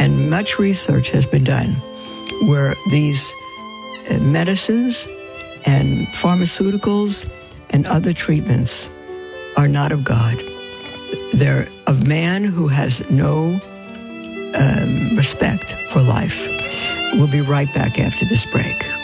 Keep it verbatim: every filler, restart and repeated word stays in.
And much research has been done where these uh, medicines and pharmaceuticals and other treatments are not of God. They're of man who has no um, respect for life. We'll be right back after this break.